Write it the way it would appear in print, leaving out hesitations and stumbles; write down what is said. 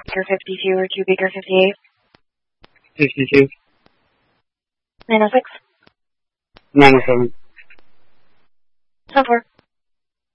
Baker 52 or 2 Baker 58? 52. 906? 907. 10-4.